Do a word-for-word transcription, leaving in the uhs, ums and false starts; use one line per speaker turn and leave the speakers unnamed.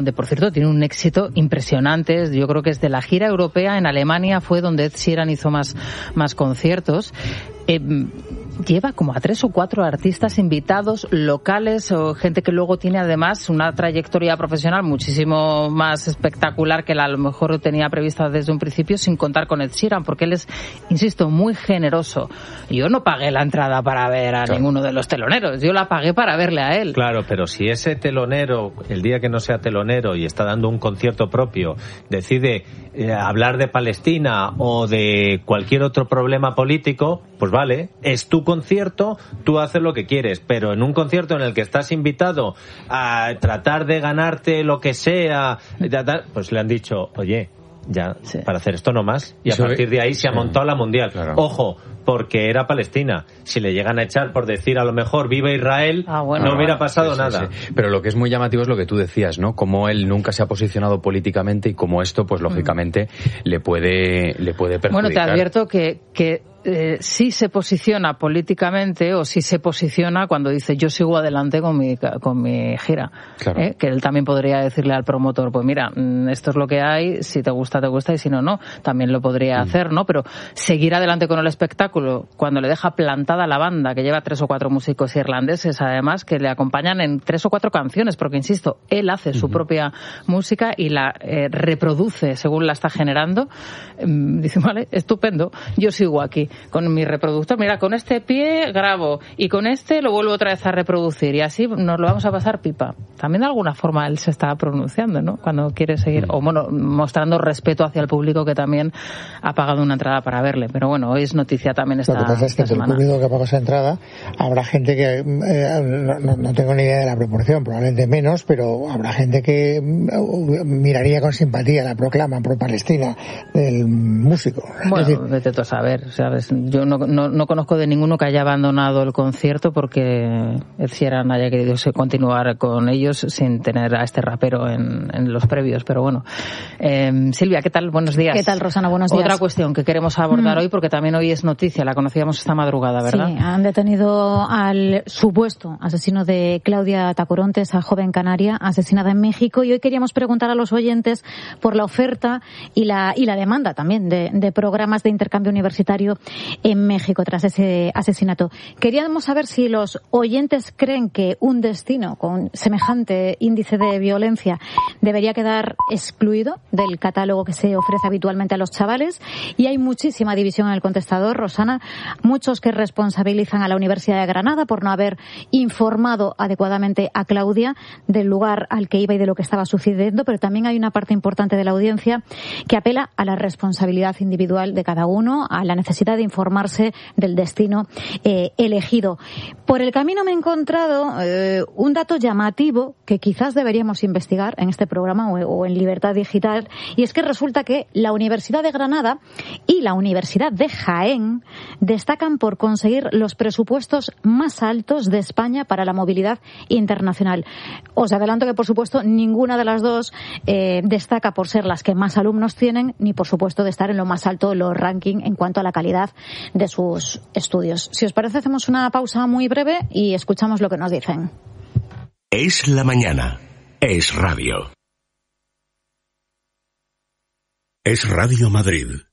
De, por cierto, tiene un éxito impresionante. Yo creo que es de la gira europea. En Alemania fue donde Ed Sheeran hizo más, más conciertos. Eh, lleva como a tres o cuatro artistas invitados locales o gente que luego tiene además una trayectoria profesional muchísimo más espectacular que la a lo mejor tenía prevista desde un principio, sin contar con Ed Sheeran, porque él es, insisto, muy generoso. Yo no pagué la entrada para ver a claro. ninguno de los teloneros, yo la pagué para verle a él.
Claro, pero si ese telonero, el día que no sea telonero y está dando un concierto propio, decide eh, hablar de Palestina o de cualquier otro problema político, pues vale, es tu concierto, tú haces lo que quieres, pero en un concierto en el que estás invitado a tratar de ganarte lo que sea, pues le han dicho, oye, ya, sí. para hacer esto no más, y a partir de ahí se ha montado la mundial. Claro. Ojo, porque era Palestina. Si le llegan a echar por decir a lo mejor viva Israel, ah, bueno, no hubiera pasado sí, sí, nada.
Sí. Pero lo que es muy llamativo es lo que tú decías, ¿no? Como él nunca se ha posicionado políticamente y como esto, pues lógicamente, mm. le puede le puede perjudicar.
Bueno, te advierto que, que eh, sí se posiciona políticamente o sí se posiciona cuando dice yo sigo adelante con mi con mi gira. Claro. ¿eh? Que él también podría decirle al promotor, pues mira, esto es lo que hay, si te gusta, te gusta y si no, no. También lo podría mm. hacer, ¿no? Pero seguir adelante con el espectáculo cuando le deja plantada la banda, que lleva tres o cuatro músicos irlandeses, además, que le acompañan en tres o cuatro canciones, porque, insisto, él hace su uh-huh. propia música y la eh, reproduce según la está generando. Dice, vale, estupendo, yo sigo aquí con mi reproductor. Mira, con este pie grabo y con este lo vuelvo otra vez a reproducir y así nos lo vamos a pasar pipa. También de alguna forma él se está pronunciando, ¿no? Cuando quiere seguir, uh-huh. o bueno, mostrando respeto hacia el público que también ha pagado una entrada para verle. Pero bueno, hoy es noticia también esta
Lo que pasa es que entre el público que pagó esa entrada habrá gente que, eh, no, no, no tengo ni idea de la proporción, probablemente menos, pero habrá gente que miraría con simpatía la proclama pro-Palestina del músico.
Bueno, decir, vete tú a saber, ¿sabes? Yo no, no, no conozco de ninguno que haya abandonado el concierto porque Ed Sheeran haya querido continuar con ellos sin tener a este rapero en, en los previos, pero bueno. Eh, Silvia, ¿qué tal? Buenos días.
¿Qué tal, Rosana? Buenos días.
Otra cuestión que queremos abordar mm. hoy, porque también hoy es noticia, la conocíamos esta madrugada, ¿verdad?
Sí, han detenido al supuesto asesino de Claudia Tacoronte, esa joven canaria asesinada en México, y hoy queríamos preguntar a los oyentes por la oferta y la y la demanda también de, de programas de intercambio universitario en México tras ese asesinato. Queríamos saber si los oyentes creen que un destino con semejante índice de violencia debería quedar excluido del catálogo que se ofrece habitualmente a los chavales, y hay muchísima división en el contestador, Rosana. Muchos que responsabilizan a la Universidad de Granada por no haber informado adecuadamente a Claudia del lugar al que iba y de lo que estaba sucediendo, pero también hay una parte importante de la audiencia que apela a la responsabilidad individual de cada uno, a la necesidad de informarse del destino eh, elegido. Por el camino me he encontrado eh, un dato llamativo que quizás deberíamos investigar en este programa o, o en Libertad Digital, y es que resulta que la Universidad de Granada y la Universidad de Jaén destacan por conseguir los presupuestos más altos de España para la movilidad internacional. Os adelanto que, por supuesto, ninguna de las dos eh, destaca por ser las que más alumnos tienen, ni, por supuesto, de estar en lo más alto de los rankings en cuanto a la calidad de sus estudios. Si os parece, hacemos una pausa muy breve y escuchamos lo que nos dicen.
Es la mañana. Es radio. Es Radio Madrid.